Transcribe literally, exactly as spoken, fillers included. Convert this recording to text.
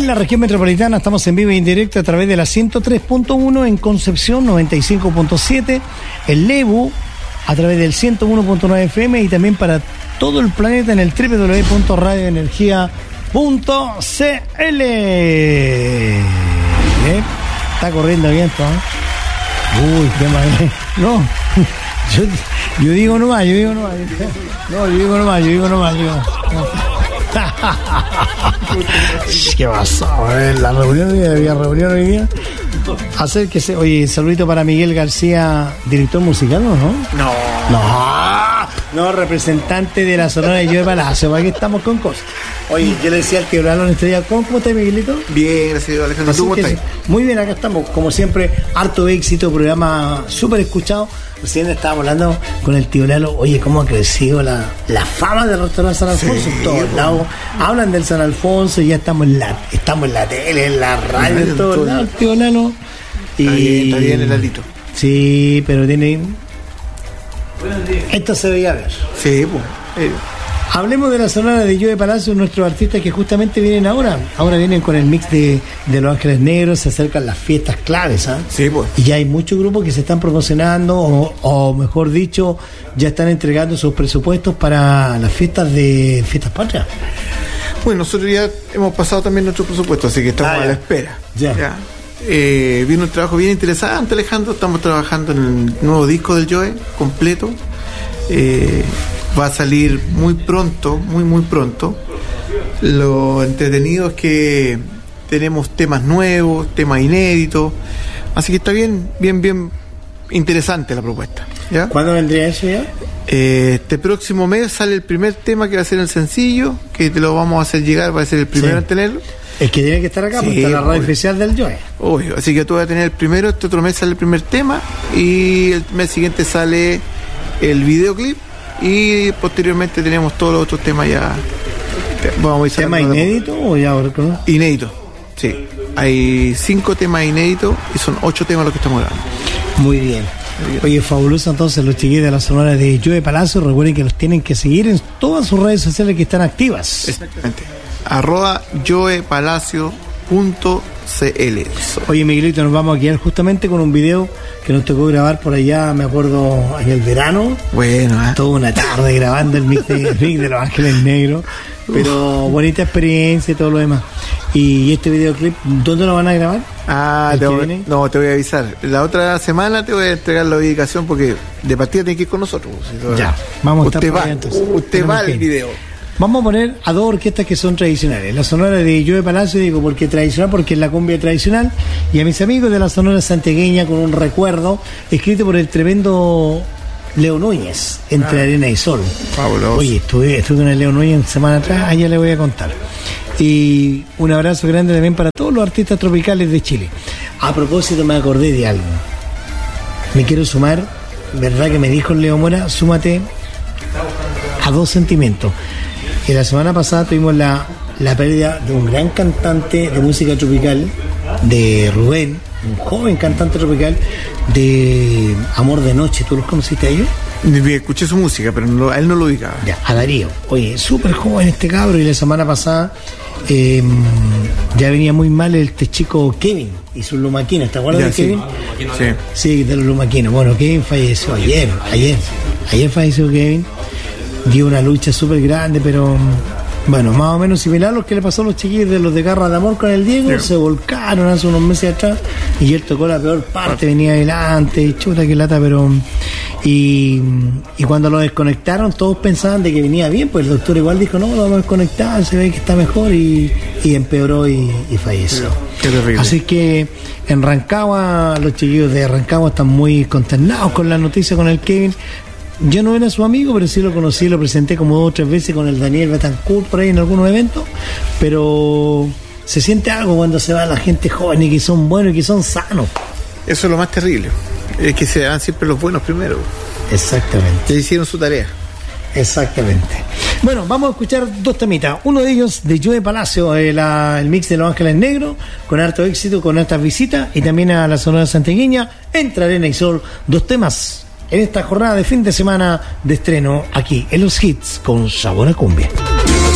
en la región metropolitana. Estamos en vivo y en directo a través de la ciento tres punto uno en Concepción, noventa y cinco punto siete, el Lebu a través del ciento uno punto nueve F M y también para todo el planeta en el doble u doble u doble u punto radio energía punto c l. ¿Eh? Está corriendo viento, ¿eh? Uy, qué mal. No, yo, yo digo nomás, yo digo nomás. No, yo digo nomás, yo digo nomás. Yo digo, no. ¿Qué pasó? A ver, la reunión hoy día, había reunión hoy día. Acérquese. Oye, saludito para Miguel García, director musical, ¿no? No. No, no, representante de la Sonora de Joe Palacio. Aquí estamos con cosas. Oye, yo le decía al que Bralón estrella, ¿cómo, ¿cómo estás, Miguelito? Bien, gracias, Alejandro. ¿Tú cómo estás? Muy bien, acá estamos, como siempre, harto éxito, programa súper escuchado. Recién estábamos hablando con el tío Lalo, oye, cómo ha crecido la, la fama del restaurante San Alfonso. Sí, en todos bueno. lados hablan del San Alfonso y ya estamos en la, estamos en la tele, en la radio, en todos todo lados, tío Lalo. Y... Está bien, está bien el Lalito. Sí, pero tiene... Esto se veía ver. Sí, pues. Eh. Hablemos de la Sonora de Joe Palacio, nuestros artistas que justamente vienen ahora. Ahora vienen con el mix de, de Los Ángeles Negros, se acercan las fiestas claves, ¿ah? ¿eh? Sí, pues. Y ya hay muchos grupos que se están promocionando, o, o mejor dicho, ya están entregando sus presupuestos para las fiestas de fiestas patrias. Bueno, nosotros ya hemos pasado también nuestro presupuesto, así que estamos ah, a la espera. Ya. ya. Eh, viene un trabajo bien interesante, Alejandro. Estamos trabajando en el nuevo disco del Joe, completo. Eh, va a salir muy pronto, muy muy pronto. Lo entretenido es que tenemos temas nuevos, temas inéditos, así que está bien, bien, bien interesante la propuesta, ¿ya? ¿Cuándo vendría eso ya? Eh, este próximo mes sale el primer tema, que va a ser el sencillo, que te lo vamos a hacer llegar, va a ser el primero sí. en tenerlo. El que tiene que estar acá, sí, porque está la radio obvio. oficial del Joe. Obvio, así que tú vas a tener el primero, este otro mes sale el primer tema y el mes siguiente sale el videoclip y posteriormente tenemos todos los otros temas ya. Vamos a ir ¿Tema inédito o ya? ¿no? Inédito, sí. Hay cinco temas inéditos y son ocho temas los que estamos grabando. Muy bien. Oye, fabuloso entonces los chiquillos de la Sonora de Joe Palacio. Recuerden que los tienen que seguir en todas sus redes sociales que están activas. Exactamente. Arroba Joe Palacio punto c l. Oye, Miguelito, nos vamos a quedar justamente con un video que nos tocó grabar por allá, me acuerdo, en el verano. Bueno, ¿eh? Toda una tarde grabando el mix de, el mix de Los Ángeles Negros. Pero bonita experiencia y todo lo demás. Y este videoclip, ¿dónde lo van a grabar? Ah, te voy, no, te voy a avisar. La otra semana te voy a entregar la ubicación porque de partida tiene que ir con nosotros. Ya, vamos a estar usted va, entonces. Usted va al video. Vamos a poner a dos orquestas que son tradicionales. La Sonora de Joe Palacio, digo porque es tradicional, porque es la cumbia tradicional. Y a mis amigos de la Sonora santiagueña con un recuerdo escrito por el tremendo Leo Núñez, Entre ah, Arena y Sol. Fabuloso. Oye, estuve, estuve con el Leo Núñez en semana atrás, allá le voy a contar. Y un abrazo grande también para todos los artistas tropicales de Chile. A propósito, me acordé de algo. Me quiero sumar, ¿verdad que me dijo el Leo Mora? Súmate a dos sentimientos. Y la semana pasada tuvimos la, la pérdida de un gran cantante de música tropical, de Rubén, un joven cantante tropical de Amor de Noche. ¿Tú los conociste a ellos? Escuché su música, pero no, a él no lo ubicaba. Ya, a Darío. Oye, súper joven este cabro, y la semana pasada eh, ya venía muy mal este chico Kevin y sus lumaquinas. ¿Te acuerdas ya, de sí. Kevin? Sí. Sí, de los lumaquinos. Bueno, Kevin falleció ayer, ayer. Ayer falleció Kevin. Dio una lucha súper grande, pero bueno, más o menos similar a lo que le pasó a los chiquillos de los de Garra de Amor con el Diego. Sí. Se volcaron hace unos meses atrás y él tocó la peor parte, venía adelante, y chuta que lata, pero y, y cuando lo desconectaron todos pensaban de que venía bien, pues el doctor igual dijo, no, lo vamos a desconectar, se ve que está mejor, y, y empeoró y, y falleció. Qué terrible. Así que en Rancagua, los chiquillos de Rancagua están muy consternados con la noticia con el Kevin. Yo no era su amigo, pero sí lo conocí, lo presenté como dos o tres veces con el Daniel Betancourt por ahí en algunos eventos, pero se siente algo cuando se va la gente joven y que son buenos y que son sanos. Eso es lo más terrible, es que se dan siempre los buenos primero. Exactamente. Ya hicieron su tarea. Exactamente. Bueno, vamos a escuchar dos temitas. Uno de ellos de Joe Palacio, el, el mix de Los Ángeles Negros, con harto éxito, con hartas visitas, y también a la Sonora santiagueña, Entre Arena y Sol, dos temas en esta jornada de fin de semana de estreno aquí en Los Hits con Sabor a Cumbia.